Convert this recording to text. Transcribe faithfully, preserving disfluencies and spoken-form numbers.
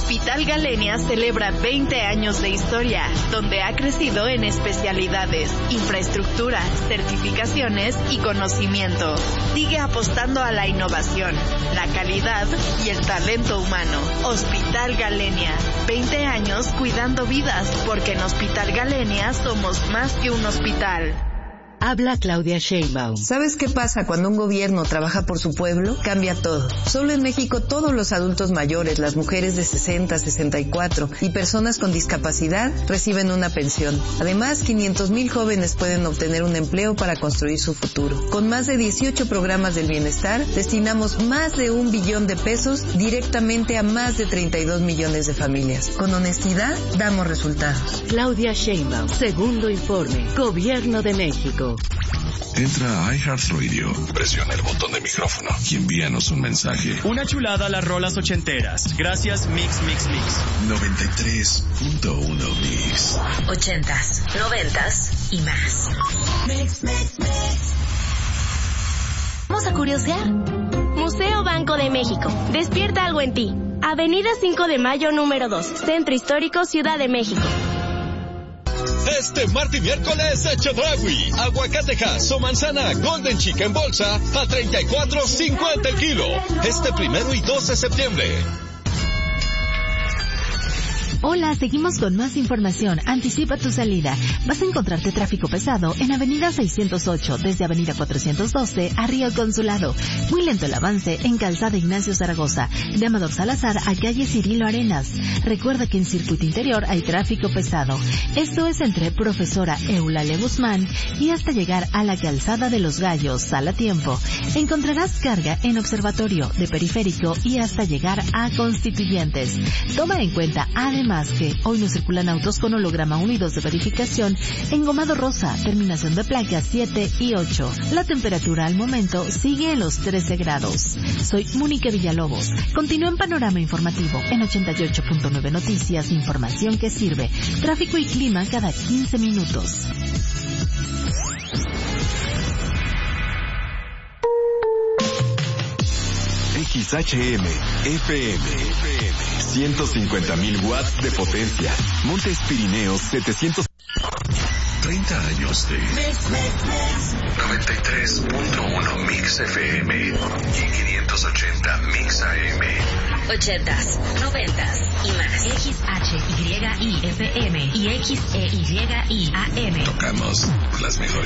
Hospital Galenia celebra veinte años de historia, donde ha crecido en especialidades, infraestructura, certificaciones y conocimiento. Sigue apostando a la innovación, la calidad y el talento humano. Hospital Galenia, veinte años cuidando vidas, porque en Hospital Galenia somos más que un hospital. Habla Claudia Sheinbaum. ¿Sabes qué pasa cuando un gobierno trabaja por su pueblo? Cambia todo. Solo en México todos los adultos mayores, las mujeres de sesenta, sesenta y cuatro y personas con discapacidad reciben una pensión. Además, quinientos mil jóvenes pueden obtener un empleo para construir su futuro. Con más de dieciocho programas del bienestar, destinamos más de un billón de pesos directamente a más de treinta y dos millones de familias. Con honestidad, damos resultados. Claudia Sheinbaum, segundo informe, Gobierno de México. Entra a iHeartRadio, presiona el botón de micrófono y envíanos un mensaje. Una chulada a las rolas ochenteras. Gracias, Mix, Mix, Mix. noventa y tres punto uno Mix. Ochentas, noventas y más. Mix, Mix, Mix. Vamos a curiosear. Museo Banco de México. Despierta algo en ti. Avenida cinco de Mayo, número dos. Centro Histórico, Ciudad de México. Este martes y miércoles, Chedraui, aguacatejas o manzana Golden Chica en bolsa a treinta y cuatro cincuenta el kilo. Este primero y dos de septiembre. Hola, seguimos con más información. Anticipa tu salida. Vas a encontrarte tráfico pesado en Avenida seiscientos ocho, desde Avenida cuatrocientos doce a Río Consulado. Muy lento el avance en Calzada Ignacio Zaragoza, de Amador Salazar a Calle Cirilo Arenas. Recuerda que en Circuito Interior hay tráfico pesado. Esto es entre Profesora Eulalia Guzmán y hasta llegar a la Calzada de los Gallos, Sala Tiempo. Encontrarás carga en Observatorio, de Periférico y hasta llegar a Constituyentes. Toma en cuenta, además, que hoy no circulan autos con holograma uno y dos de verificación en Gomado Rosa, terminación de placas siete y ocho. La temperatura al momento sigue en los trece grados. Soy Mónica Villalobos. Continúa en Panorama Informativo en ochenta y ocho punto nueve Noticias, información que sirve. Tráfico y clima cada quince minutos. X H M F M ciento cincuenta mil watts de potencia. Montes Pirineos setecientos. treinta años de noventa y tres punto uno Mix F M y quinientos ochenta Mix A M. Ochentas, noventas y más. X H Y I F M y X E Y I A M. Tocamos las mejores